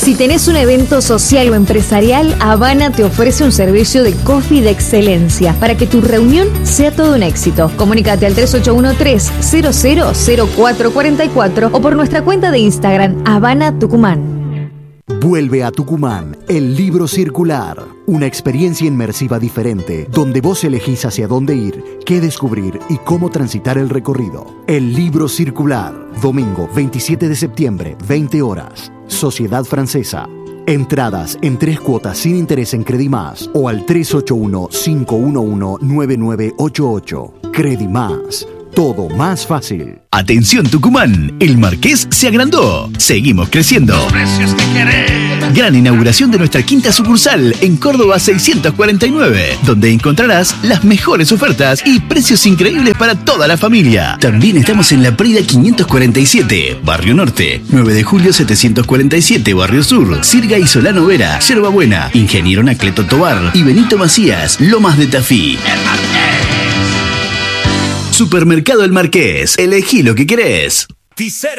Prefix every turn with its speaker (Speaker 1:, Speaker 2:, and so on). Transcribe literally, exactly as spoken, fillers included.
Speaker 1: Si tenés un evento social o empresarial, Habana te ofrece un servicio de coffee de excelencia para que tu reunión sea todo un éxito. Comunícate al tres ocho uno tres, cero cero cero cuatro cuatro cuatro o por nuestra cuenta de Instagram, Habana Tucumán.
Speaker 2: Vuelve a Tucumán, el libro circular. Una experiencia inmersiva diferente, donde vos elegís hacia dónde ir, qué descubrir y cómo transitar el recorrido. El libro circular, domingo veintisiete de septiembre, veinte horas. Sociedad Francesa. Entradas en tres cuotas sin interés en Credimás o al tres ocho uno, cinco uno uno, nueve nueve ocho ocho. Credimás. Todo más fácil.
Speaker 3: Atención Tucumán, el Marqués se agrandó. Seguimos creciendo.
Speaker 4: Los precios que querés.
Speaker 3: Gran inauguración de nuestra quinta sucursal en Córdoba seiscientos cuarenta y nueve, donde encontrarás las mejores ofertas y precios increíbles para toda la familia. También estamos en La Prida quinientos cuarenta y siete, Barrio Norte, nueve de julio setecientos cuarenta y siete, Barrio Sur, Sirga y Solano Vera, Yerbabuena, Ingeniero Anacleto Tobar y Benito Macías, Lomas de Tafí.
Speaker 4: El Marqués.
Speaker 3: Supermercado El Marqués. Elegí lo que querés.